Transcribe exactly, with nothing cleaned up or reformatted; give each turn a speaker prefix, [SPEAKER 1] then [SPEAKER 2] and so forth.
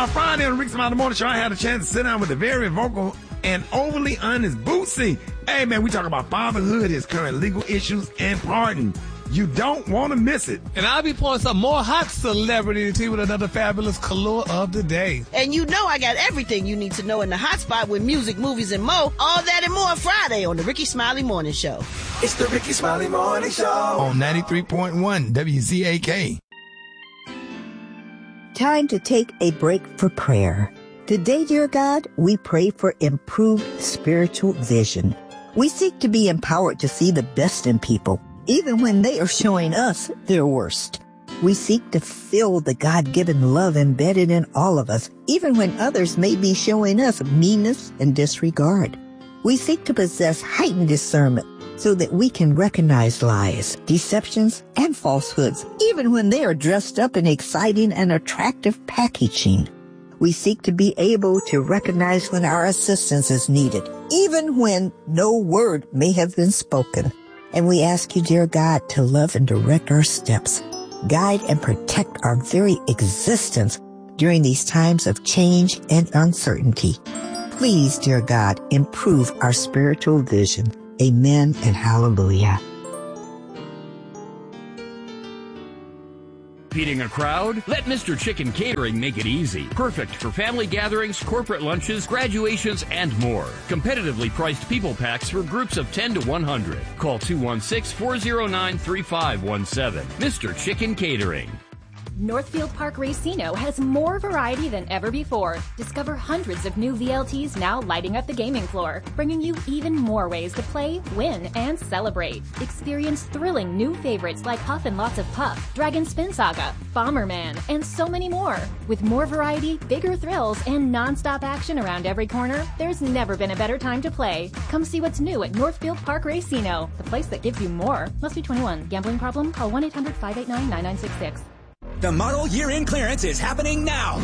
[SPEAKER 1] y'all, Friday on the Rick Smiley Morning Show, I had a chance to sit down with the very vocal and overly honest Bootsy. Hey, man, we talk about fatherhood, his current legal issues, and pardon. You don't want to miss it.
[SPEAKER 2] And I'll be pouring some more hot celebrity tea with another fabulous color of the day.
[SPEAKER 3] And you know I got everything you need to know in the hot spot with music, movies, and more. All that and more Friday on the Ricky Smiley Morning Show.
[SPEAKER 4] It's the Ricky Smiley Morning Show.
[SPEAKER 1] On ninety-three point one W Z A K.
[SPEAKER 5] Time to take a break for prayer. Today, dear God, we pray for improved spiritual vision. We seek to be empowered to see the best in people, even when they are showing us their worst. We seek to feel the God-given love embedded in all of us, even when others may be showing us meanness and disregard. We seek to possess heightened discernment so that we can recognize lies, deceptions, and falsehoods, even when they are dressed up in exciting and attractive packaging. We seek to be able to recognize when our assistance is needed, even when no word may have been spoken. And we ask you, dear God, to love and direct our steps, guide and protect our very existence during these times of change and uncertainty. Please, dear God, improve our spiritual vision. Amen and hallelujah.
[SPEAKER 6] Feeding a crowd? Let Mister Chicken Catering make it easy. Perfect for family gatherings, corporate lunches, graduations, and more. Competitively priced people packs for groups of ten to one hundred. Call two one six, four zero nine, three five one seven. Mister Chicken Catering.
[SPEAKER 7] Northfield Park Racino has more variety than ever before. Discover hundreds of new V L Ts now lighting up the gaming floor, bringing you even more ways to play, win, and celebrate. Experience thrilling new favorites like Huff and Lots of Puff, Dragon Spin Saga, Bomberman, and so many more. With more variety, bigger thrills, and non-stop action around every corner, there's never been a better time to play. Come see what's new at Northfield Park Racino, the place that gives you more. Must be twenty-one. Gambling problem? Call one eight hundred, five eight nine, nine nine six six.
[SPEAKER 4] The model year-end clearance is happening now.